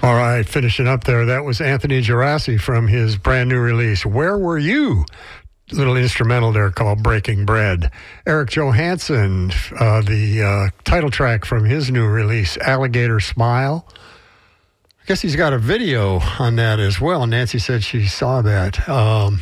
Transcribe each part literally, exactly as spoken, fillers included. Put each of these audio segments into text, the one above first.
All right, finishing up there, that was Anthony Gerasi from his brand new release, Where Were You? Little instrumental there called Breaking Bread. Eric Johansson, uh, the uh, title track from his new release, Alligator Smile. I guess he's got a video on that as well. Nancy said she saw that. Um,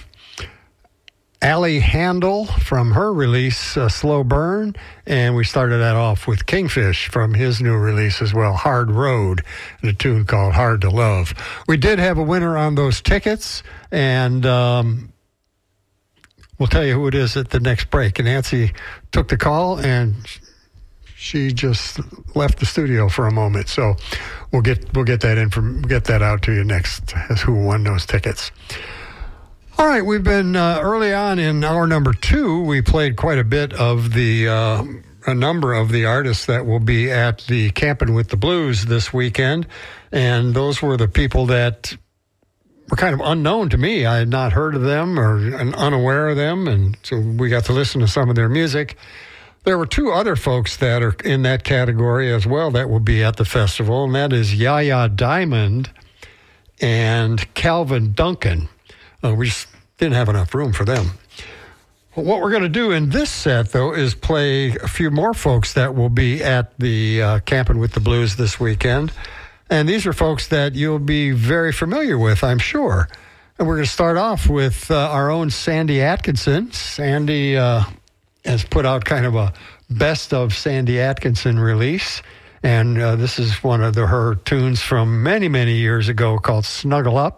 Allie Handel from her release, uh, Slow Burn, and we started that off with Kingfish from his new release as well, Hard Road, and a tune called Hard to Love. We did have a winner on those tickets, and um, we'll tell you who it is at the next break. And Nancy took the call, and she just left the studio for a moment, so we'll get we'll get that in from get that out to you next as who won those tickets. All right, we've been uh, early on in hour number two. We played quite a bit of the uh, a number of the artists that will be at the Camping with the Blues this weekend, and those were the people that were kind of unknown to me. I had not heard of them or unaware of them, and so we got to listen to some of their music. There were two other folks that are in that category as well that will be at the festival, and that is Yaya Diamond and Calvin Duncan. Uh, we just didn't have enough room for them. What we're going to do in this set, though, is play a few more folks that will be at the uh, Camping with the Blues this weekend. And these are folks that you'll be very familiar with, I'm sure. And we're going to start off with uh, our own Sandy Atkinson. Sandy uh, has put out kind of a best of Sandy Atkinson release. And uh, this is one of the, her tunes from many, many years ago called Snuggle Up.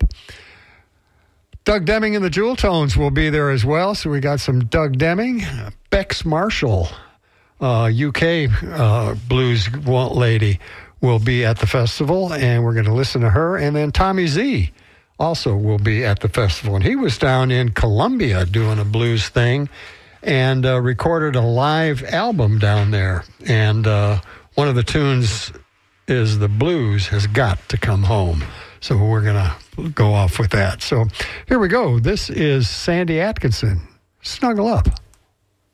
Doug Deming and the Jewel Tones will be there as well. So we got some Doug Deming. Bex Marshall, uh, U K uh, blues lady, will be at the festival, and we're going to listen to her. And then Tommy Z also will be at the festival. And he was down in Colombia doing a blues thing and uh, recorded a live album down there. And uh, one of the tunes is The Blues Has Got to Come Home. So we're going to go off with that. So here we go. This is Sandy Atkinson. Snuggle Up.